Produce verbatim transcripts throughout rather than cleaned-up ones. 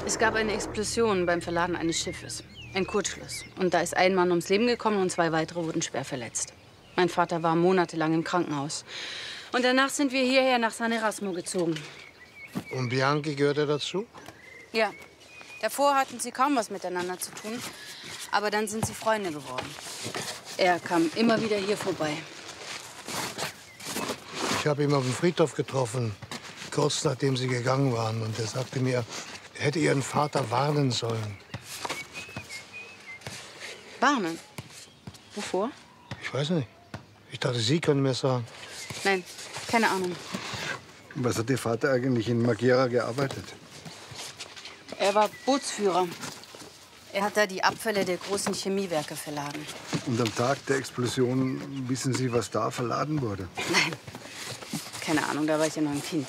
Es gab eine Explosion beim Verladen eines Schiffes. Ein Kurzschluss. Und da ist ein Mann ums Leben gekommen und zwei weitere wurden schwer verletzt. Mein Vater war monatelang im Krankenhaus. Und danach sind wir hierher nach San Erasmo gezogen. Und Bianchi gehörte dazu? Ja. Davor hatten sie kaum was miteinander zu tun. Aber dann sind sie Freunde geworden. Er kam immer wieder hier vorbei. Ich habe ihn auf dem Friedhof getroffen, kurz nachdem Sie gegangen waren. Und er sagte mir, er hätte Ihren Vater warnen sollen. Warnen? Wovor? Ich weiß nicht. Ich dachte, Sie können mir sagen. Nein, keine Ahnung. Was hat Ihr Vater eigentlich in Maghera gearbeitet? Er war Bootsführer. Er hat da die Abfälle der großen Chemiewerke verladen. Und am Tag der Explosion, wissen Sie, was da verladen wurde? Nein, keine Ahnung, da war ich ja noch ein Kind.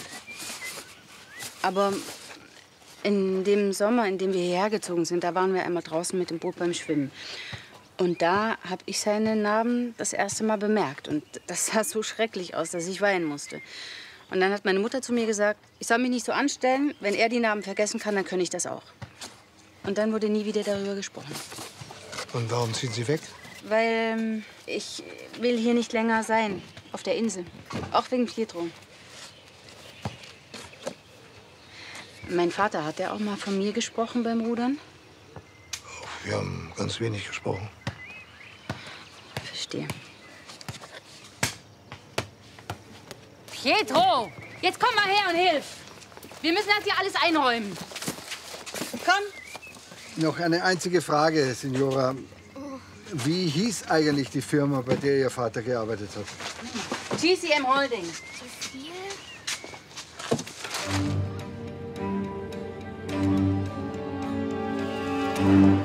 Aber in dem Sommer, in dem wir hierher gezogen sind, da waren wir einmal draußen mit dem Boot beim Schwimmen. Und da habe ich seine Narben das erste Mal bemerkt. Und das sah so schrecklich aus, dass ich weinen musste. Und dann hat meine Mutter zu mir gesagt, ich soll mich nicht so anstellen. Wenn er die Narben vergessen kann, dann kann ich das auch. Und dann wurde nie wieder darüber gesprochen. Und warum ziehen Sie weg? Weil ähm, ich will hier nicht länger sein, auf der Insel. Auch wegen Pietro. Mein Vater, hat er auch mal von mir gesprochen beim Rudern? Wir haben ganz wenig gesprochen. Verstehe. Pietro, jetzt komm mal her und hilf. Wir müssen das hier alles einräumen. Komm. Noch eine einzige Frage, Signora. Wie hieß eigentlich die Firma, bei der Ihr Vater gearbeitet hat? G C M Holding. So viel?